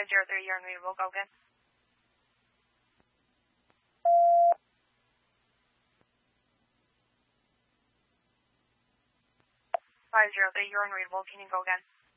503, you're unreadable. Go again. 503, you're unreadable. Can you go again?